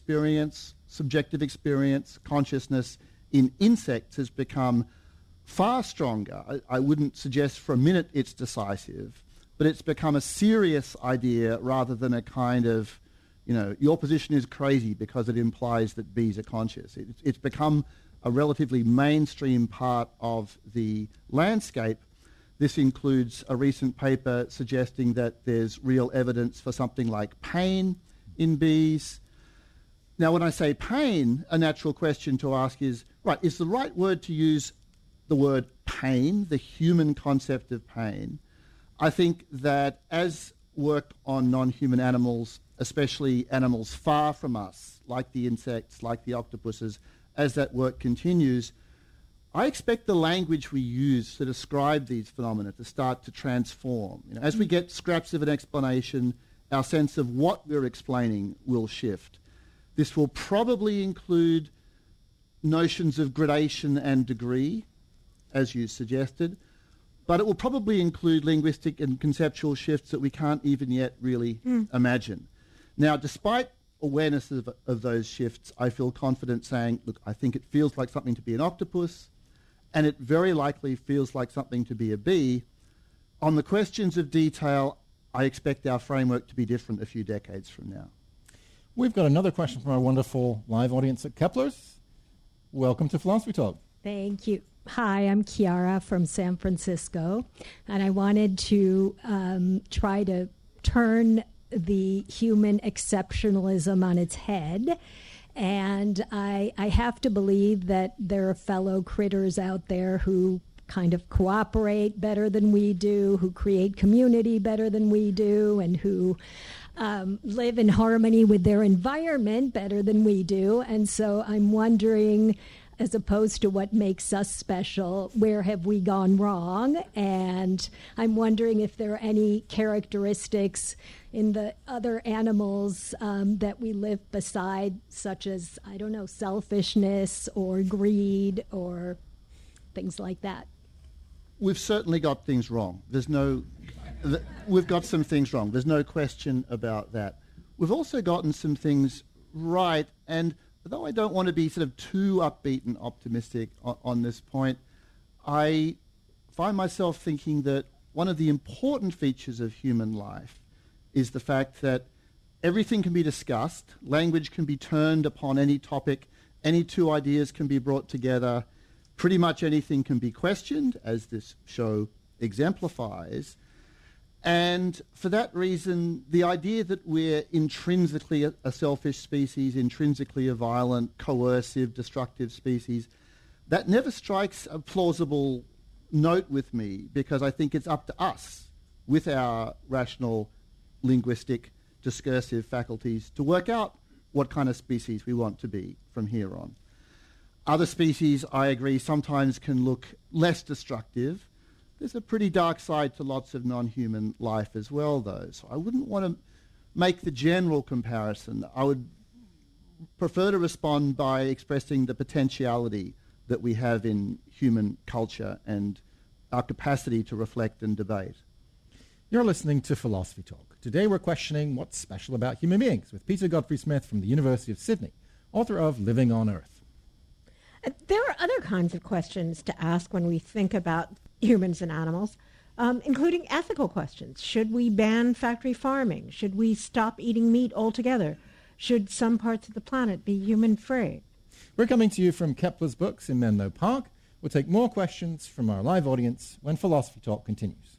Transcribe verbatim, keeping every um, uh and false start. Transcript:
experience, subjective experience, consciousness in insects has become far stronger. I, I wouldn't suggest for a minute it's decisive, but it's become a serious idea rather than a kind of, you know, your position is crazy because it implies that bees are conscious. It, it's become a relatively mainstream part of the landscape. This includes a recent paper suggesting that there's real evidence for something like pain in bees. Now, when I say pain, a natural question to ask is, right, is the right word to use the word pain, the human concept of pain? I think that as work on non-human animals, especially animals far from us, like the insects, like the octopuses, as that work continues, I expect the language we use to describe these phenomena to start to transform. You know, as we get scraps of an explanation, our sense of what we're explaining will shift. This will probably include notions of gradation and degree, as you suggested, but it will probably include linguistic and conceptual shifts that we can't even yet really mm. imagine. Now, despite awareness of, of those shifts, I feel confident saying, look, I think it feels like something to be an octopus, and it very likely feels like something to be a bee. On the questions of detail, I expect our framework to be different a few decades from now. We've got another question from our wonderful live audience at Kepler's. Welcome to Philosophy Talk. Thank you. Hi, I'm Chiara from San Francisco, and I wanted to um, try to turn the human exceptionalism on its head. And I, I have to believe that there are fellow critters out there who kind of cooperate better than we do, who create community better than we do, and who um, live in harmony with their environment better than we do. And so I'm wondering, as opposed to what makes us special, where have we gone wrong? And I'm wondering if there are any characteristics in the other animals um, that we live beside, such as, I don't know, selfishness or greed or things like that. We've certainly got things wrong. There's no, th- we've got some things wrong. There's no question about that. We've also gotten some things right, and although I don't want to be sort of too upbeat and optimistic on, on this point, I find myself thinking that one of the important features of human life is the fact that everything can be discussed, language can be turned upon any topic, any two ideas can be brought together, pretty much anything can be questioned, as this show exemplifies. And for that reason, the idea that we're intrinsically a, a selfish species, intrinsically a violent, coercive, destructive species, that never strikes a plausible note with me, because I think it's up to us, with our rational, linguistic, discursive faculties, to work out what kind of species we want to be from here on. Other species, I agree, sometimes can look less destructive. There's a pretty dark side to lots of non-human life as well, though. So I wouldn't want to make the general comparison. I would prefer to respond by expressing the potentiality that we have in human culture and our capacity to reflect and debate. You're listening to Philosophy Talk. Today we're questioning what's special about human beings with Peter Godfrey-Smith from the University of Sydney, author of Living on Earth. There are other kinds of questions to ask when we think about humans and animals, um, including ethical questions. Should we ban factory farming? Should we stop eating meat altogether? Should some parts of the planet be human-free? We're coming to you from Kepler's Books in Menlo Park. We'll take more questions from our live audience when Philosophy Talk continues.